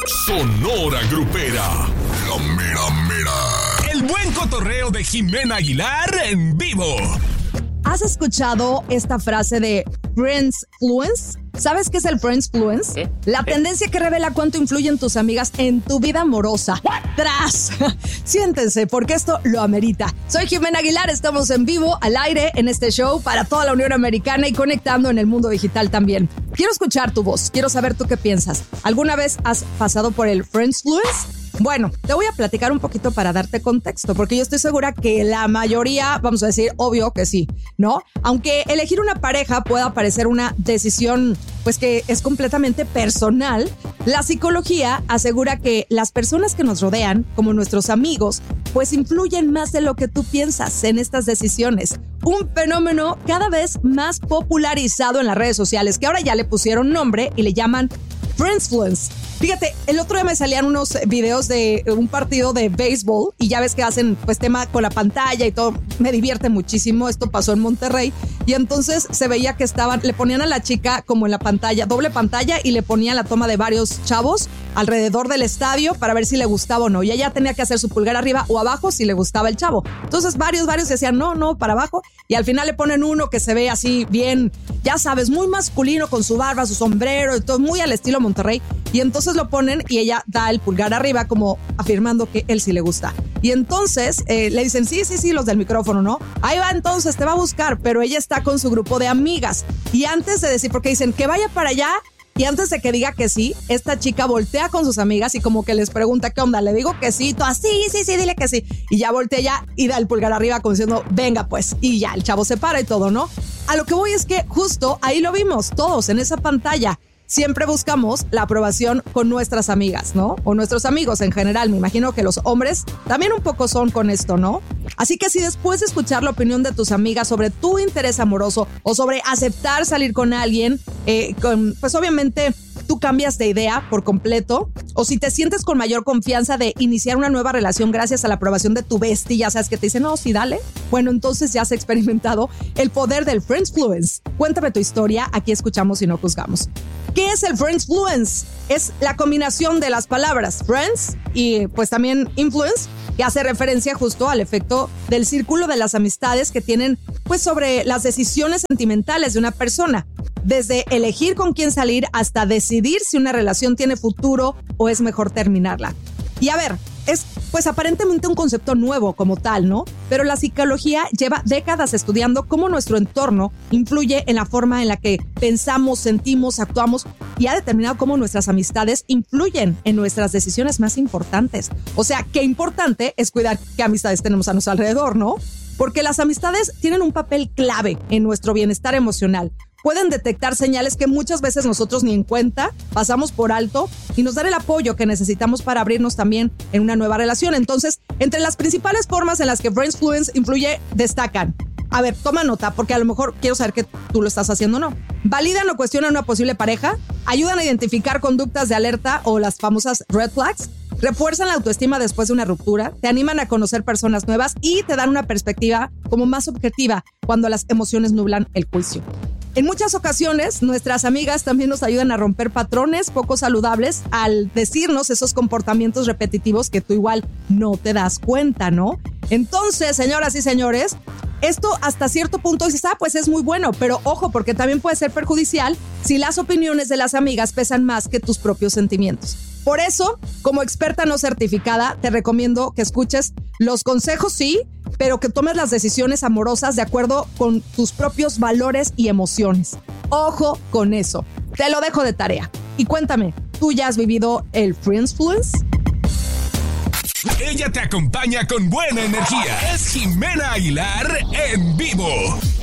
Sonora Grupera. La mera mera. El buen cotorreo de Jimena Aguilar en vivo. ¿Has escuchado esta frase de Friendsfluence? ¿Sabes qué es el Friendsfluence? La tendencia que revela cuánto influyen tus amigas en tu vida amorosa. ¡Tras! Siéntense, porque esto lo amerita. Soy Jimena Aguilar, estamos en vivo, al aire, en este show para toda la Unión Americana y conectando en el mundo digital también. Quiero escuchar tu voz, quiero saber tú qué piensas. ¿Alguna vez has pasado por el Friendsfluence? Bueno, te voy a platicar un poquito para darte contexto, porque yo estoy segura que la mayoría, vamos a decir, obvio que sí, ¿no? Aunque elegir una pareja pueda parecer una decisión, pues que es completamente personal, la psicología asegura que las personas que nos rodean, como nuestros amigos, pues influyen más de lo que tú piensas en estas decisiones. Un fenómeno cada vez más popularizado en las redes sociales, que ahora ya le pusieron nombre y le llaman Friendsfluence. Fíjate, el otro día me salían unos videos de un partido de béisbol y ya ves que hacen pues tema con la pantalla y todo. Me divierte muchísimo. Esto pasó en Monterrey y entonces se veía que le ponían a la chica como en la pantalla, doble pantalla, y le ponían la toma de varios chavos alrededor del estadio para ver si le gustaba o no. Y ella tenía que hacer su pulgar arriba o abajo si le gustaba el chavo. Entonces varios decían no, para abajo. Y al final le ponen uno que se ve así bien, ya sabes, muy masculino, con su barba, su sombrero y todo, muy al estilo Monterrey. Y entonces lo ponen y ella da el pulgar arriba como afirmando que él sí le gusta. Y entonces le dicen, sí, los del micrófono, ¿no? Ahí va, entonces te va a buscar, pero ella está con su grupo de amigas. Y antes de decir, porque dicen que vaya para allá, y antes de que diga que sí, esta chica voltea con sus amigas y como que les pregunta qué onda. Le digo que sí, tú así, sí, dile que sí. Y ya voltea ya y da el pulgar arriba como diciendo, venga pues. Y ya, el chavo se para y todo, ¿no? A lo que voy es que justo ahí lo vimos todos en esa pantalla. Siempre buscamos la aprobación con nuestras amigas, ¿no? O nuestros amigos en general. Me imagino que los hombres también un poco son con esto, ¿no? Así que si después de escuchar la opinión de tus amigas sobre tu interés amoroso o sobre aceptar salir con alguien, pues obviamente tú cambias de idea por completo, o si te sientes con mayor confianza de iniciar una nueva relación gracias a la aprobación de tu bestie, ya sabes que te dice, no, sí, dale. Bueno, entonces ya has experimentado el poder del Friendsfluence. Cuéntame tu historia, aquí escuchamos y no juzgamos. ¿Qué es el Friendsfluence? Es la combinación de las palabras friends y pues también influence, que hace referencia justo al efecto del círculo de las amistades que tienen pues sobre las decisiones sentimentales de una persona. Desde elegir con quién salir hasta decidir si una relación tiene futuro o es mejor terminarla. Y a ver, es pues aparentemente un concepto nuevo como tal, ¿no? Pero la psicología lleva décadas estudiando cómo nuestro entorno influye en la forma en la que pensamos, sentimos, actuamos y ha determinado cómo nuestras amistades influyen en nuestras decisiones más importantes. O sea, qué importante es cuidar qué amistades tenemos a nuestro alrededor, ¿no? Porque las amistades tienen un papel clave en nuestro bienestar emocional. Pueden detectar señales que muchas veces nosotros ni en cuenta pasamos por alto y nos dan el apoyo que necesitamos para abrirnos también en una nueva relación. Entonces, entre las principales formas en las que Friendsfluence influye, destacan. A ver, toma nota, porque a lo mejor quiero saber que tú lo estás haciendo o no. Validan o cuestionan una posible pareja, ayudan a identificar conductas de alerta o las famosas red flags, refuerzan la autoestima después de una ruptura, te animan a conocer personas nuevas y te dan una perspectiva como más objetiva cuando las emociones nublan el juicio. En muchas ocasiones, nuestras amigas también nos ayudan a romper patrones poco saludables al decirnos esos comportamientos repetitivos que tú igual no te das cuenta, ¿no? Entonces, señoras y señores, esto hasta cierto punto dices, pues es muy bueno, pero ojo, porque también puede ser perjudicial si las opiniones de las amigas pesan más que tus propios sentimientos. Por eso, como experta no certificada, te recomiendo que escuches los consejos, sí, pero que tomes las decisiones amorosas de acuerdo con tus propios valores y emociones. Ojo con eso. Te lo dejo de tarea. Y cuéntame, ¿tú ya has vivido el Friendsfluence? Ella te acompaña con buena energía. Es Jimena Aguilar en vivo.